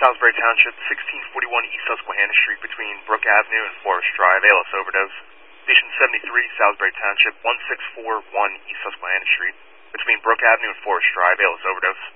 Salisbury Township, 1641 East Susquehanna Street between Brook Avenue and Forest Drive, ALS overdose. Station 73, Salisbury Township, 1641 East Susquehanna Street between Brook Avenue and Forest Drive, ALS overdose.